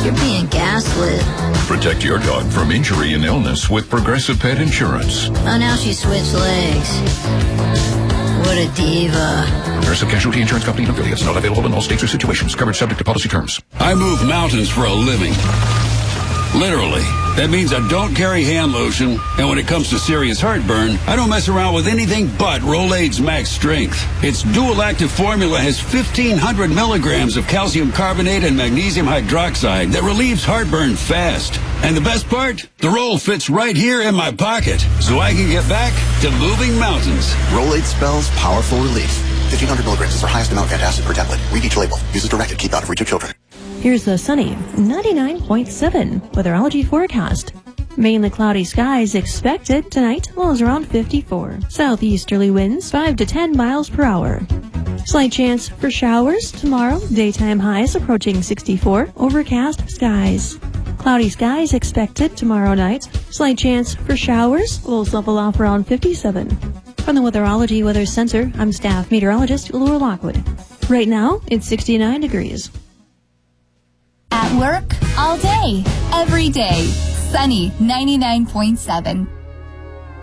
you're being gaslit. Protect your dog from injury and illness with Progressive Pet Insurance. Oh, now she switched legs. What a diva. Progressive Casualty Insurance Company and affiliates. Not available in all states or situations. Covered subject to policy terms. I move mountains for a living. Literally. That means I don't carry hand lotion, and when it comes to serious heartburn, I don't mess around with anything but Rolaids Max Strength. Its dual-active formula has 1,500 milligrams of calcium carbonate and magnesium hydroxide that relieves heartburn fast. And the best part? The roll fits right here in my pocket, so I can get back to moving mountains. Rolaids spells powerful relief. 1,500 milligrams is our highest amount of antacid per tablet. Read each label. Use as directed. Keep out of reach of children. Here's the sunny 99.7 weatherology forecast. Mainly cloudy skies expected tonight, lows around 54. Southeasterly winds 5 to 10 miles per hour. Slight chance for showers tomorrow, daytime highs approaching 64, overcast skies. Cloudy skies expected tomorrow night, slight chance for showers, lows level off around 57. From the Weatherology Weather Center, I'm staff meteorologist Laura Lockwood. Right now, it's 69 degrees. At work, all day, every day. Sunny 99.7.